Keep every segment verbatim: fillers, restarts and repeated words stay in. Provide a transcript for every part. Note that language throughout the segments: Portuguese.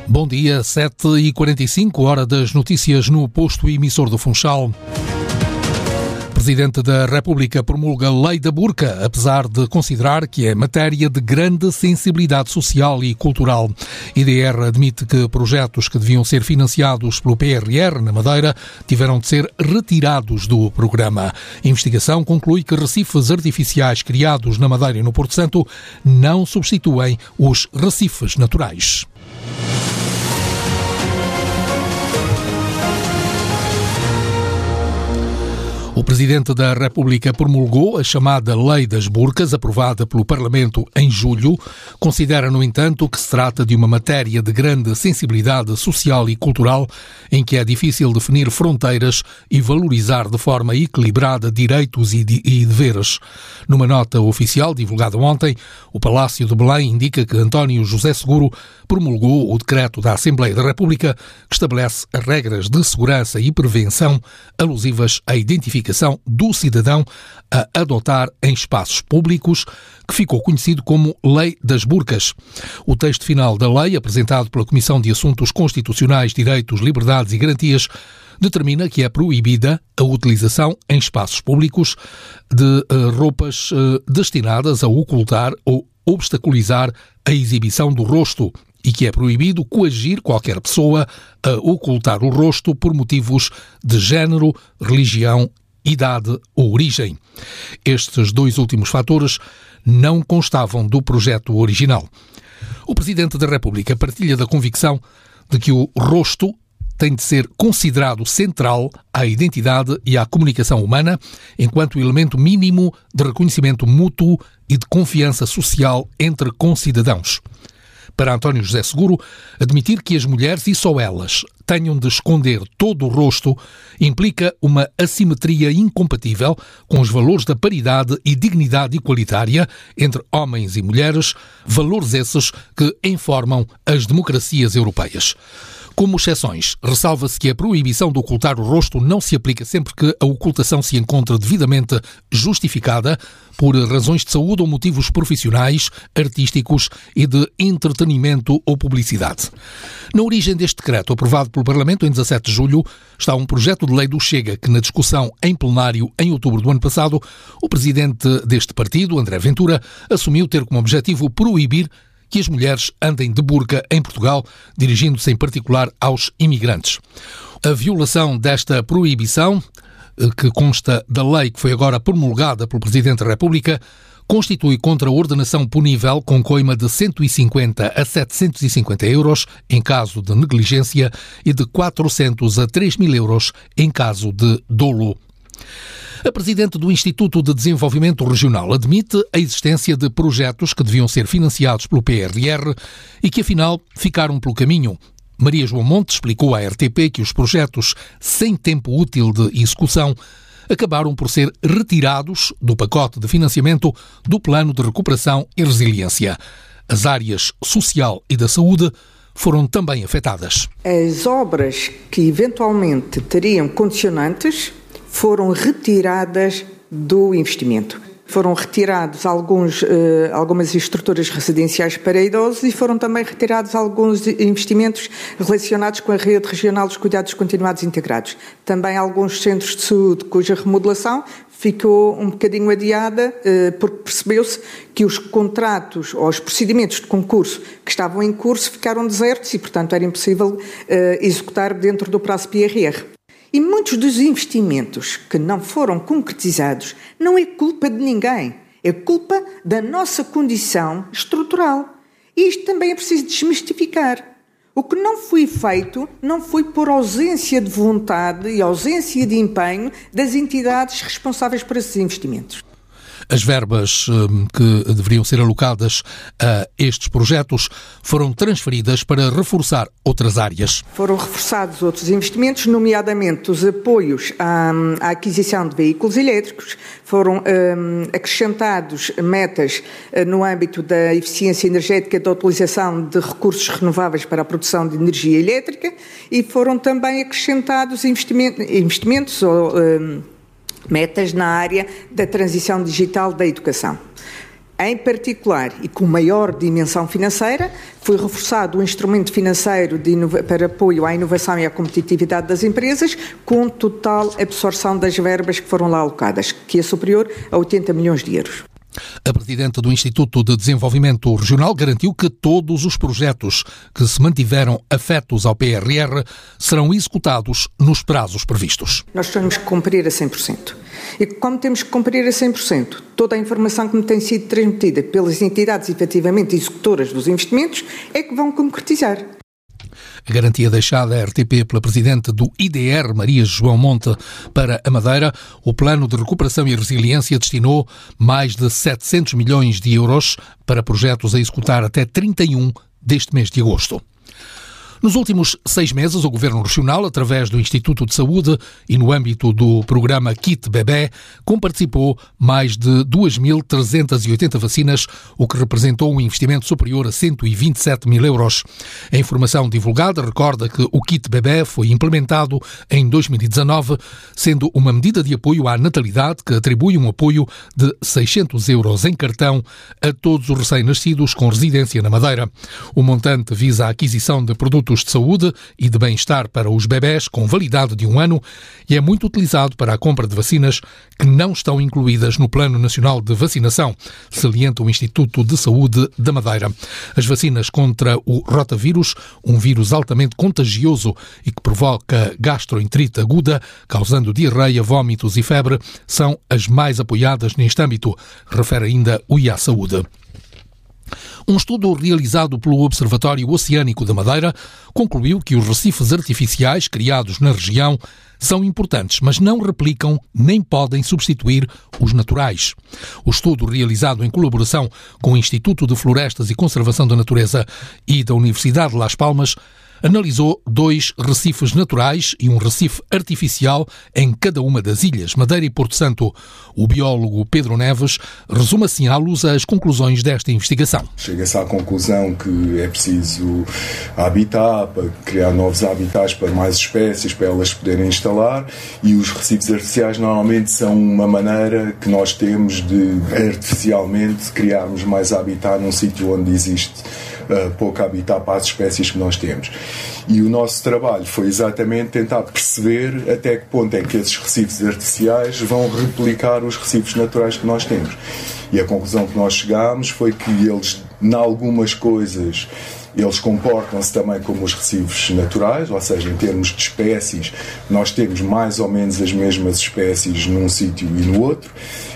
Bom dia, sete e quarenta e cinco, hora das notícias no posto emissor do Funchal. Presidente da República promulga Lei da Burca, apesar de considerar que é matéria de grande sensibilidade social e cultural. I D R admite que projetos que deviam ser financiados pelo P R R na Madeira tiveram de ser retirados do programa. A investigação conclui que recifes artificiais criados na Madeira e no Porto Santo não substituem os recifes naturais. O Presidente da República promulgou a chamada Lei das Burcas, aprovada pelo Parlamento em julho. Considera, no entanto, que se trata de uma matéria de grande sensibilidade social e cultural, em que é difícil definir fronteiras e valorizar de forma equilibrada direitos e, de- e deveres. Numa nota oficial divulgada ontem, o Palácio de Belém indica que António José Seguro promulgou o decreto da Assembleia da República que estabelece as regras de segurança e prevenção alusivas à identificação do cidadão a adotar em espaços públicos, que ficou conhecido como Lei das Burcas. O texto final da lei, apresentado pela Comissão de Assuntos Constitucionais, Direitos, Liberdades e Garantias, determina que é proibida a utilização em espaços públicos de uh, roupas uh, destinadas a ocultar ou obstaculizar a exibição do rosto e que é proibido coagir qualquer pessoa a ocultar o rosto por motivos de género, religião, idade ou origem. Estes dois últimos fatores não constavam do projeto original. O Presidente da República partilha da convicção de que o rosto tem de ser considerado central à identidade e à comunicação humana, enquanto elemento mínimo de reconhecimento mútuo e de confiança social entre concidadãos. Para António José Seguro, admitir que as mulheres, e só elas, tenham de esconder todo o rosto implica uma assimetria incompatível com os valores da paridade e dignidade igualitária entre homens e mulheres, valores esses que informam as democracias europeias. Como exceções, ressalva-se que a proibição de ocultar o rosto não se aplica sempre que a ocultação se encontra devidamente justificada por razões de saúde ou motivos profissionais, artísticos e de entretenimento ou publicidade. Na origem deste decreto, aprovado pelo Parlamento em dezassete de julho, está um projeto de lei do Chega que, na discussão em plenário em outubro do ano passado, o presidente deste partido, André Ventura, assumiu ter como objetivo proibir que as mulheres andem de burca em Portugal, dirigindo-se em particular aos imigrantes. A violação desta proibição, que consta da lei que foi agora promulgada pelo Presidente da República, constitui contra a ordenação punível com coima de cento e cinquenta a setecentos e cinquenta euros em caso de negligência e de quatrocentos a três mil euros em caso de dolo. A Presidente do Instituto de Desenvolvimento Regional admite a existência de projetos que deviam ser financiados pelo P R R e que, afinal, ficaram pelo caminho. Maria João Monte explicou à R T P que os projetos sem tempo útil de execução acabaram por ser retirados do pacote de financiamento do Plano de Recuperação e Resiliência. As áreas social e da saúde foram também afetadas. As obras que eventualmente teriam condicionantes foram retiradas do investimento. Foram retirados alguns, eh, algumas estruturas residenciais para idosos e foram também retirados alguns investimentos relacionados com a rede regional dos cuidados continuados integrados. Também alguns centros de saúde cuja remodelação ficou um bocadinho adiada, eh, porque percebeu-se que os contratos ou os procedimentos de concurso que estavam em curso ficaram desertos e, portanto, era impossível eh, executar dentro do prazo P R R. E muitos dos investimentos que não foram concretizados não é culpa de ninguém, é culpa da nossa condição estrutural. E isto também é preciso desmistificar. O que não foi feito não foi por ausência de vontade e ausência de empenho das entidades responsáveis por esses investimentos. As verbas hum, que deveriam ser alocadas a estes projetos foram transferidas para reforçar outras áreas. Foram reforçados outros investimentos, nomeadamente os apoios à, à aquisição de veículos elétricos, foram hum, acrescentados metas uh, no âmbito da eficiência energética e da utilização de recursos renováveis para a produção de energia elétrica e foram também acrescentados investimentos, investimentos ou hum, metas na área da transição digital da educação. Em particular, e com maior dimensão financeira, foi reforçado o instrumento financeiro de inova- para apoio à inovação e à competitividade das empresas, com total absorção das verbas que foram lá alocadas, que é superior a oitenta milhões de euros. A presidente do Instituto de Desenvolvimento Regional garantiu que todos os projetos que se mantiveram afetos ao P R R serão executados nos prazos previstos. Nós temos que cumprir a cem por cento. E como temos que cumprir a cem por cento, toda a informação que me tem sido transmitida pelas entidades efetivamente executoras dos investimentos é que vão concretizar. A garantia deixada à R T P pela presidente do I D R, Maria João Monte, para a Madeira, o Plano de Recuperação e Resiliência destinou mais de setecentos milhões de euros para projetos a executar até trinta e um deste mês de agosto. Nos últimos seis meses, o Governo Regional, através do Instituto de Saúde e no âmbito do programa Kit Bebé, comparticipou mais de duas mil trezentas e oitenta vacinas, o que representou um investimento superior a cento e vinte e sete mil euros. A informação divulgada recorda que o Kit Bebé foi implementado em dois mil e dezanove, sendo uma medida de apoio à natalidade que atribui um apoio de seiscentos euros em cartão a todos os recém-nascidos com residência na Madeira. O montante visa a aquisição de produtos de saúde e de bem-estar para os bebés com validade de um ano e é muito utilizado para a compra de vacinas que não estão incluídas no Plano Nacional de Vacinação, salienta o Instituto de Saúde da Madeira. As vacinas contra o rotavírus, um vírus altamente contagioso e que provoca gastroenterite aguda, causando diarreia, vômitos e febre, são as mais apoiadas neste âmbito, refere ainda o I A Saúde. Um estudo realizado pelo Observatório Oceânico da Madeira concluiu que os recifes artificiais criados na região são importantes, mas não replicam nem podem substituir os naturais. O estudo, realizado em colaboração com o Instituto de Florestas e Conservação da Natureza e da Universidade de Las Palmas, analisou dois recifes naturais e um recife artificial em cada uma das ilhas, Madeira e Porto Santo. O biólogo Pedro Neves resume assim à luz as conclusões desta investigação. Chega-se à conclusão que é preciso habitar, para criar novos habitats para mais espécies, para elas poderem instalar, e os recifes artificiais normalmente são uma maneira que nós temos de artificialmente criarmos mais habitat num sítio onde existe Uh, pouco habitat para as espécies que nós temos. E o nosso trabalho foi exatamente tentar perceber até que ponto é que esses recifes artificiais vão replicar os recifes naturais que nós temos. E a conclusão que nós chegámos foi que eles, em algumas coisas, eles comportam-se também como os recifes naturais, ou seja, em termos de espécies, nós temos mais ou menos as mesmas espécies num sítio e no outro,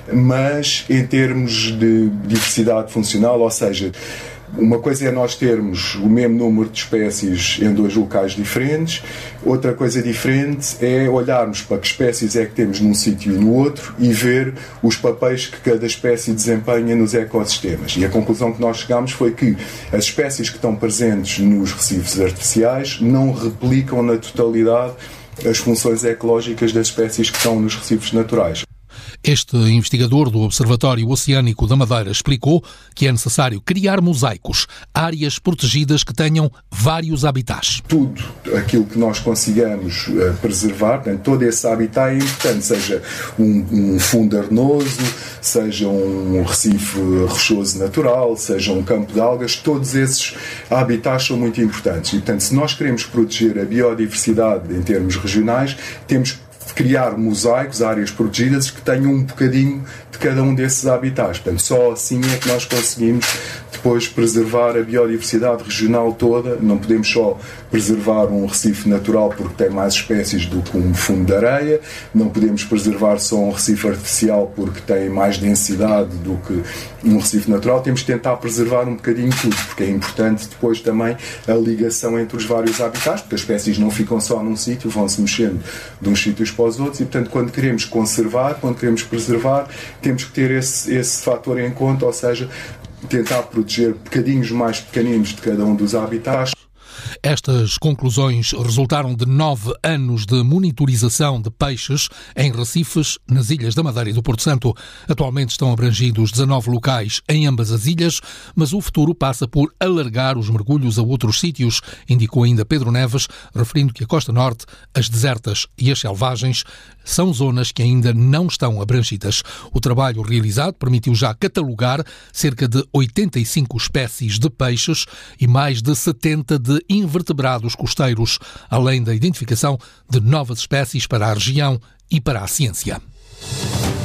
mas em termos de diversidade funcional, ou seja, uma coisa é nós termos o mesmo número de espécies em dois locais diferentes, outra coisa diferente é olharmos para que espécies é que temos num sítio e no outro e ver os papéis que cada espécie desempenha nos ecossistemas. E a conclusão que nós chegámos foi que as espécies que estão presentes nos recifes artificiais não replicam na totalidade as funções ecológicas das espécies que estão nos recifes naturais. Este investigador do Observatório Oceânico da Madeira explicou que é necessário criar mosaicos, áreas protegidas que tenham vários habitats. Tudo aquilo que nós consigamos uh, preservar, portanto, todo esse habitat é importante, seja um, um fundo arenoso, seja um recife rochoso natural, seja um campo de algas, todos esses habitats são muito importantes. E, portanto, se nós queremos proteger a biodiversidade em termos regionais, temos que criar mosaicos, áreas protegidas que tenham um bocadinho de cada um desses habitats. Portanto, só assim é que nós conseguimos depois preservar a biodiversidade regional toda. Não podemos só preservar um recife natural porque tem mais espécies do que um fundo de areia, não podemos preservar só um recife artificial porque tem mais densidade do que um recife natural. Temos que tentar preservar um bocadinho tudo, porque é importante depois também a ligação entre os vários habitats, porque as espécies não ficam só num sítio, vão-se mexendo de uns sítios para os outros, e portanto quando queremos conservar, quando queremos preservar, temos que ter esse, esse fator em conta, ou seja, tentar proteger bocadinhos mais pequeninos de cada um dos habitats. Estas conclusões resultaram de nove anos de monitorização de peixes em recifes nas ilhas da Madeira e do Porto Santo. Atualmente estão abrangidos dezanove locais em ambas as ilhas, mas o futuro passa por alargar os mergulhos a outros sítios, indicou ainda Pedro Neves, referindo que a Costa Norte, as desertas e as selvagens são zonas que ainda não estão abrangidas. O trabalho realizado permitiu já catalogar cerca de oitenta e cinco espécies de peixes e mais de setenta de invertebrados costeiros, além da identificação de novas espécies para a região e para a ciência.